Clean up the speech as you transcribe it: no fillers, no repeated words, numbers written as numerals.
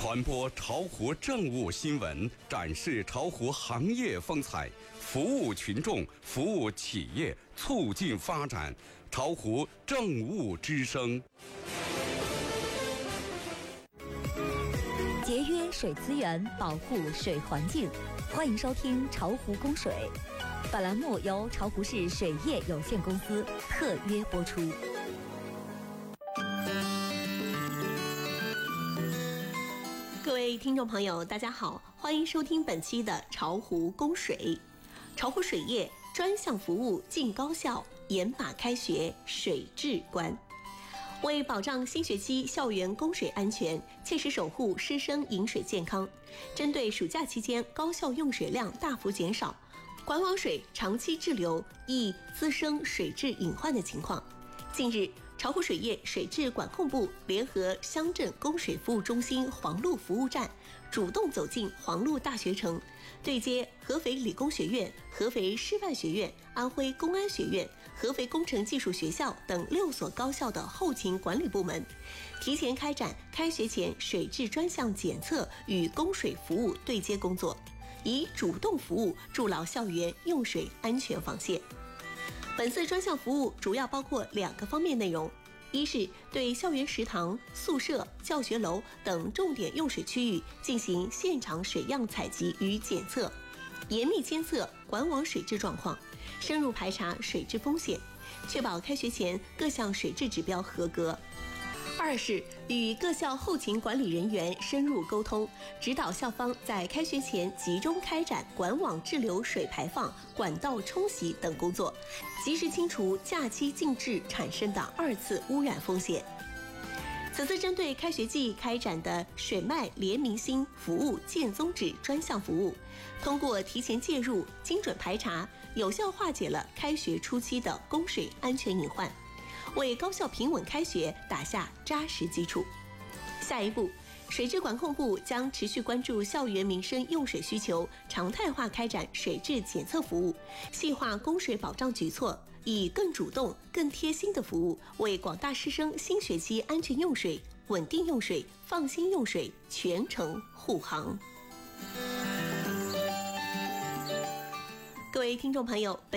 传播巢湖政务新闻，展示巢湖行业风采，服务群众，服务企业，促进发展。巢湖政务之声。 节约水资源，保护水环境。欢迎收听巢湖供水。本栏目由巢湖市水业有限公司特约播出。 各位听众朋友，大家好，欢迎收听本期的巢湖供水。巢湖水业专项服务尽高效，严把开学水质关。为保障新学期校园供水安全，切实守护师生饮水健康，针对暑假期间高校用水量大幅减少，管网水长期滞留易滋生水质隐患的情况，近日，巢湖水业水质管控部联合乡镇供水服务中心黄路服务站，主动走进黄路大学城，对接合肥理工学院、合肥师范学院、安徽公安学院、合肥工程技术学校等6所高校的后勤管理部门，提前开展开学前水质专项检测与供水服务对接工作，以主动服务筑牢校园用水安全防线。本次专项服务主要包括2个方面内容，一是对校园食堂、宿舍、教学楼等重点用水区域进行现场水样采集与检测，严密监测管网水质状况，深入排查水质风险，确保开学前各项水质指标合格。二是与各校后勤管理人员深入沟通，指导校方在开学前集中开展管网滞留水排放、管道冲洗等工作，及时清除假期静置产生的2次污染风险。此次针对开学季开展的水脉联明星服务建宗旨专项服务，通过提前介入、精准排查，有效化解了开学初期的供水安全隐患，为高校平稳开学打下扎实基础。下一步，水质管控部将持续关注校园民生用水需求，常态化开展水质检测服务，细化供水保障举措，以更主动、更贴心的服务，为广大师生新学期安全用水、稳定用水、放心用水全程护航。各位听众朋友，